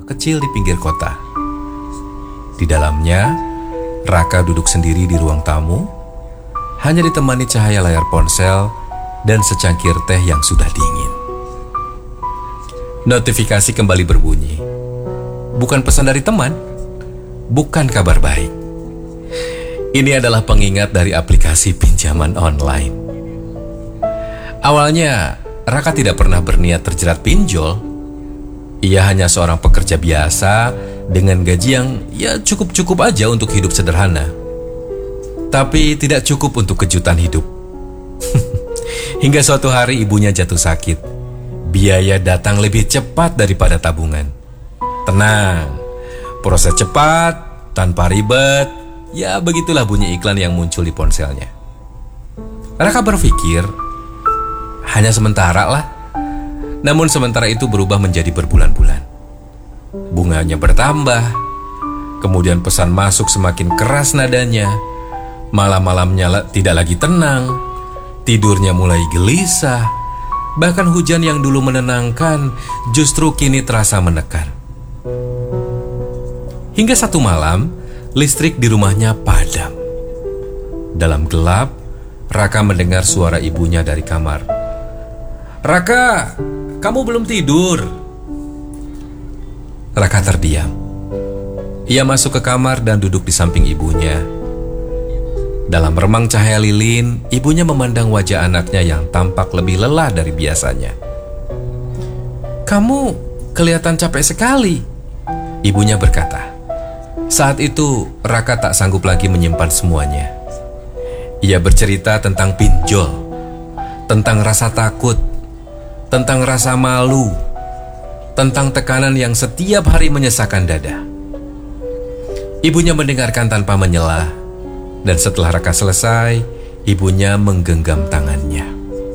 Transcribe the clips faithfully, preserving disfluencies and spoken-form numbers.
kecil di pinggir kota. Di dalamnya, Raka duduk sendiri di ruang tamu, hanya ditemani cahaya layar ponsel dan secangkir teh yang sudah dingin. Notifikasi kembali berbunyi. Bukan pesan dari teman, bukan kabar baik. Ini adalah pengingat dari aplikasi pinjaman online. Awalnya, Raka tidak pernah berniat terjerat pinjol. Ia hanya seorang pekerja biasa dengan gaji yang ya cukup-cukup aja untuk hidup sederhana. Tapi tidak cukup untuk kejutan hidup. Hingga suatu hari ibunya jatuh sakit. Biaya datang lebih cepat daripada tabungan. Tenang, proses cepat, tanpa ribet. Ya begitulah bunyi iklan yang muncul di ponselnya. Raka berpikir, hanya sementara lah. Namun sementara itu berubah menjadi berbulan-bulan. Bunganya bertambah. Kemudian pesan masuk semakin keras nadanya. Malam-malamnya tidak lagi tenang. Tidurnya mulai gelisah. Bahkan hujan yang dulu menenangkan justru kini terasa menekan. Hingga satu malam, listrik di rumahnya padam. Dalam gelap, Raka mendengar suara ibunya dari kamar. "Raka, kamu belum tidur?" Raka terdiam. Ia masuk ke kamar dan duduk di samping ibunya. Dalam remang cahaya lilin, ibunya memandang wajah anaknya yang tampak lebih lelah dari biasanya. "Kamu kelihatan capek sekali," ibunya berkata. Saat itu, Raka tak sanggup lagi menyimpan semuanya. Ia bercerita tentang pinjol, tentang rasa takut, tentang rasa malu, tentang tekanan yang setiap hari menyesakkan dada. Ibunya mendengarkan tanpa menyelah, dan setelah Raka selesai, ibunya menggenggam tangannya.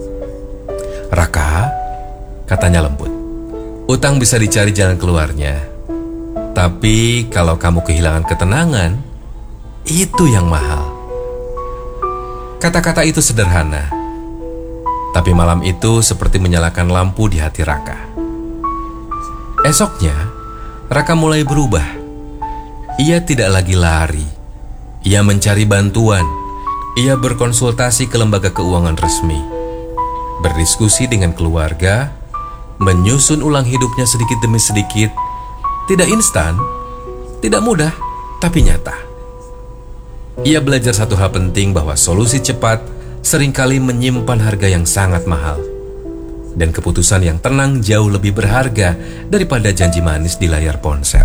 "Raka," katanya lembut, "utang bisa dicari jalan keluarnya. Tapi kalau kamu kehilangan ketenangan, itu yang mahal." Kata-kata itu sederhana, tapi malam itu seperti menyalakan lampu di hati Raka. Esoknya, Raka mulai berubah. Ia tidak lagi lari. Ia mencari bantuan. Ia berkonsultasi ke lembaga keuangan resmi, berdiskusi dengan keluarga, menyusun ulang hidupnya sedikit demi sedikit. Tidak instan, tidak mudah, tapi nyata. Ia belajar satu hal penting, bahwa solusi cepat seringkali menyimpan harga yang sangat mahal. Dan keputusan yang tenang jauh lebih berharga daripada janji manis di layar ponsel.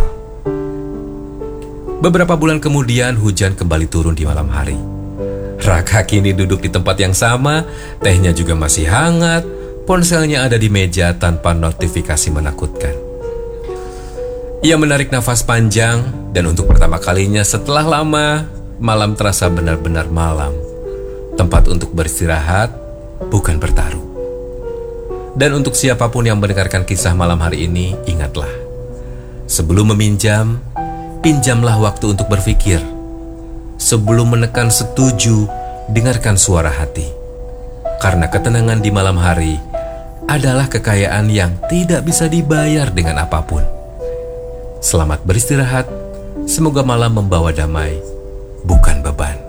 Beberapa bulan kemudian, hujan kembali turun di malam hari. Raka kini duduk di tempat yang sama, tehnya juga masih hangat, ponselnya ada di meja tanpa notifikasi menakutkan. Ia menarik nafas panjang, dan untuk pertama kalinya setelah lama, malam terasa benar-benar malam. Tempat untuk beristirahat, bukan bertaruh. Dan untuk siapapun yang mendengarkan kisah malam hari ini, ingatlah, sebelum meminjam, pinjamlah waktu untuk berpikir. Sebelum menekan setuju, dengarkan suara hati. Karena ketenangan di malam hari adalah kekayaan yang tidak bisa dibayar dengan apapun. Selamat beristirahat, semoga malam membawa damai, bukan beban.